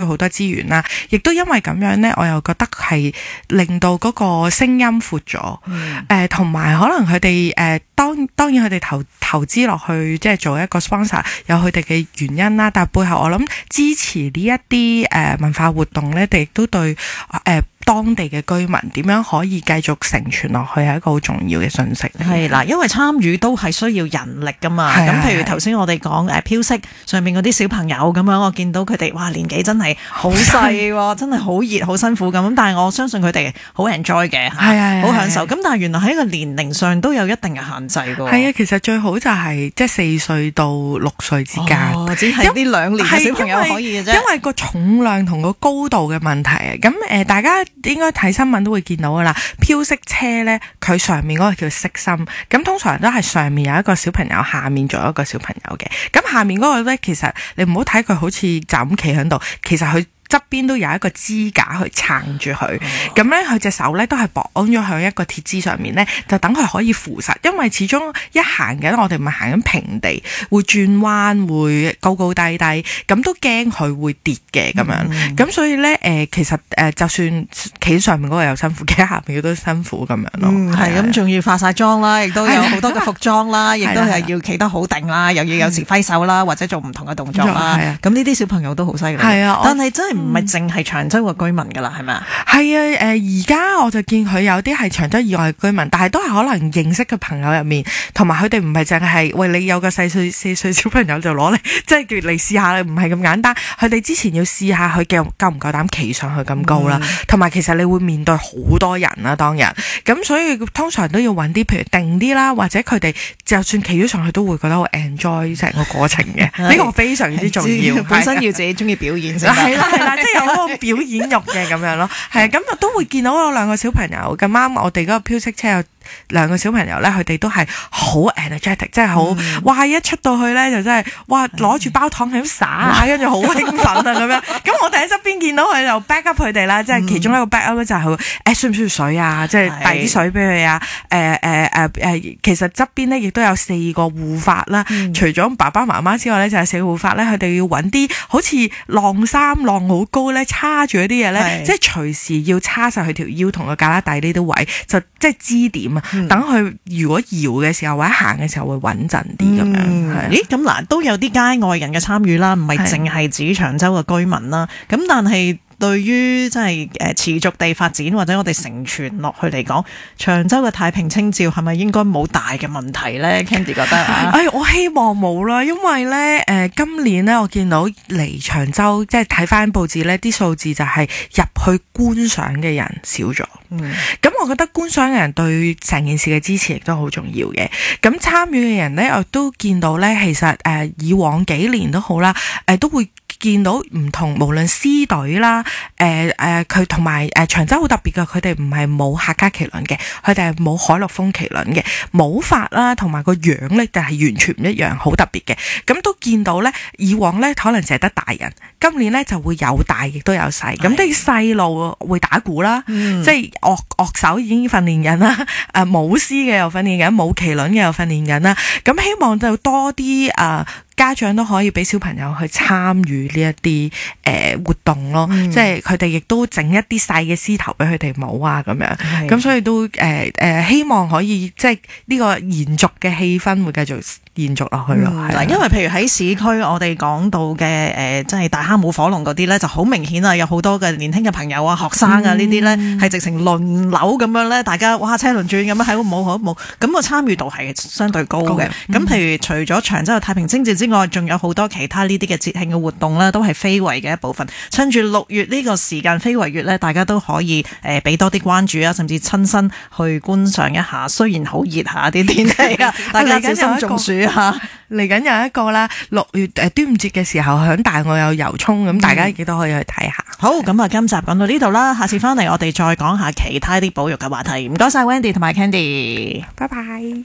好多資源啦，亦都因為咁樣咧，我又覺得係令到嗰個聲音闊咗，同埋可能佢哋當然佢哋投資落去即係做一個 sponsor 有佢哋嘅原因啦，但係背後我諗支持呢一啲文化活動咧，亦都對當地嘅居民點樣可以繼續承傳落去係一個好重要嘅訊息。 係啦，因為參與都係需要人力噶嘛。咁譬如頭先我哋講飄色上面嗰啲小朋友咁樣，我見到佢哋哇年紀真係好細，真係好熱好辛苦咁。但係我相信佢哋好 enjoy 嘅，好享受。咁但係原來喺個年齡上都有一定嘅限制㗎。 係啊，其實最好就係即係4歲到6歲之間， 只係呢2年嘅小朋友可以嘅啫。 因為個重量同個高度嘅問題啊。咁大家應該睇新聞都會見到噶啦，飄色車咧，佢上面嗰個叫色心，咁通常都係上面有一個小朋友，下面仲有一個小朋友嘅。咁下面嗰個咧，其實你唔好睇佢好似就咁企喺度，其實佢側邊都有一個支架去撐住佢，咁咧佢隻手咧都係綁咗喺一個鐵枝上面咧，就等佢可以扶實。因為始終一行緊，我哋唔係行緊平地，會轉彎，會高高低低，咁都驚佢會跌嘅咁樣。咁所以咧其實就算企上面嗰個又辛苦，企喺下面都辛苦咁樣咯。 係咁，仲要化晒妝啦，亦都有好多嘅服裝啦，亦都係要企得好定啦，又要有時揮手啦，或者做唔同嘅動作啦。咁呢啲小朋友都好犀利。係啊，但係真係唔係淨係長洲嘅居民㗎啦，係咪啊？係啊，而家我就見佢有啲係長洲以外嘅居民，但係都係可能認識嘅朋友入面，同埋佢哋唔係淨係喂你有個4歲小朋友就攞嚟，即係叫嚟試下，唔係咁簡單。佢哋之前要試下佢夠唔夠膽企上去咁高啦，同埋其實你會面對好多人啦，當日咁，所以通常都要揾啲譬如定啲啦，或者佢哋就算企咗上去都會覺得好 enjoy 成個過程嘅，呢個非常之重要。 本身要自己中意表演先。 係啦，即係有嗰個表演欲嘅咁樣咯，係啊，咁啊都會見到有2個小朋友咁啱，我哋嗰個飄色車有2個小朋友咧，佢哋都係好 energetic， 即係好哇！一出到去咧就真係哇，攞住包糖喺度撒，跟住好興奮啊咁樣。咁我哋喺側邊見到佢就 back up 佢哋啦，即係其中一個 back up 咧就係佢需唔需要水啊，即係遞啲水俾佢啊。其實側邊咧亦都有4個護法啦，除咗爸爸媽媽之外咧，就係4個護法咧，佢哋要揾啲好似晾衫晾好高咧，叉住嗰啲嘢咧，即係隨時要叉晒佢條腰同個胳肋底呢啲位，就即係支點啊。等佢如果搖嘅時候或者行嘅時候會穩陣啲咁樣。 咦，咁嗱都有啲街外人嘅參與啦，唔係淨係指長洲嘅居民啦。咁但係對於即係持續地發展或者我哋承傳落去嚟講，長洲嘅太平清醮係咪應該冇大嘅問題咧 ？Candy 覺得我希望冇啦，因為咧今年咧我見到嚟長洲即係睇翻報紙咧啲數字就係入去觀賞嘅人少咗。咁我覺得觀賞嘅人對成件事嘅支持亦都好重要嘅。咁參與嘅人咧，我都見到咧，其實以往幾年都好啦，都會見到唔同，無論獅隊啦，佢同埋長洲好特別嘅，佢哋唔係冇客家麒麟嘅，佢哋係冇海陸豐麒麟嘅，舞法啦同埋個樣咧就係完全唔一樣，好特別嘅。咁都見到咧，以往咧可能淨係得大人，今年咧就會有大亦都有細。咁啲細路會打鼓啦，即係樂手已經訓練緊啦，舞獅嘅又訓練緊，舞麒麟嘅又訓練緊啦。咁希望就多啲家長都可以俾小朋友去參與呢一啲活動咯，即係佢哋亦都整一啲細嘅獅頭俾佢哋舞啊咁樣，咁所以都希望可以即係呢個延續嘅氣氛會繼續延續落去咯。 因為譬如喺市區我哋講到嘅即係大坑舞火龍嗰啲咧，就好明顯啊，有好多嘅年輕嘅朋友啊、學生啊呢啲咧係直情輪流咁樣咧，大家哇車輪轉咁樣喺度舞好舞，咁個參與度係相對高嘅。咁譬如除咗長洲嘅太平清醮之外，仲有好多其他呢啲嘅節慶嘅活動咧，都係非遺嘅一部分。趁住6月呢個時間非遺月咧，大家都可以俾多啲關注啊，甚至親身去觀賞一下。雖然好熱下啲天氣啊，大家小心中暑嚇。 嚟緊有一個啦，6月端午節嘅時候響大澳有遊涌，咁大家亦都可以去睇下。 好，咁啊，今集講到呢度啦，下次翻嚟我哋再講下其他啲保育嘅話題。唔該晒 Wendy 同埋 Candy， 拜拜。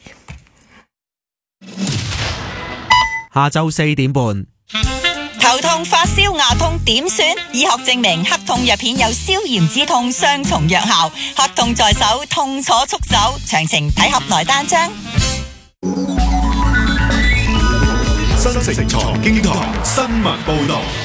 下晝4點半， 頭痛、發燒、牙痛點算？醫學證明黑痛藥片有消炎止痛雙重藥效，黑痛在手，痛楚速走。詳情睇盒內單張。 新城財經台新聞報道。